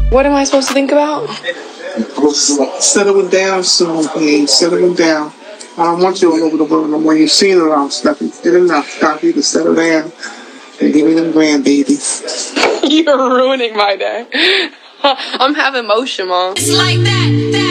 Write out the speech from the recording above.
What am I supposed to think about? Settle it down soon, please. Settle it down. I don't want you all over the world no more. You've seen it all, stuff. You did enough. Stop you to settle down and give me them grandbabies. You're ruining my day. I'm having motion, Mom. It's like that.